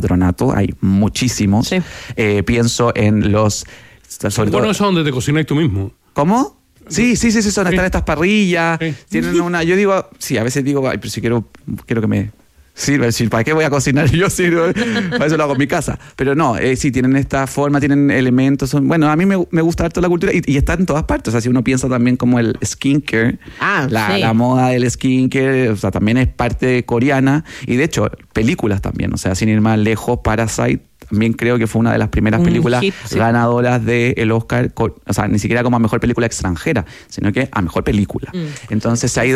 patronato, hay muchísimos. Sí. Pienso en los... Bueno, eso es donde te cocináis tú mismo. ¿Cómo? Sí, están estas parrillas, Sí. tienen una... Yo digo, sí, a veces digo, ay, pero si quiero que me... sirve, decir, ¿para qué voy a cocinar yo? Para eso lo hago en mi casa. Pero no, sí, tienen esta forma, tienen elementos. Bueno, a mí me gusta harto la cultura y está en todas partes. O sea, si uno piensa también como el skincare, la moda del skincare, o sea, también es parte coreana. Y de hecho, películas también. O sea, sin ir más lejos, Parasite también creo que fue una de las primeras películas hit, sí, ganadoras del Oscar. O sea, ni siquiera como a mejor película extranjera, sino que a mejor película. Entonces se ha ido